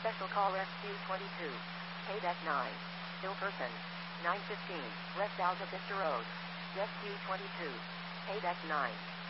Special call SQ22. Paid at 9. Still person. 9:15. West Alta Vista Road. SQ22. Paid at 9.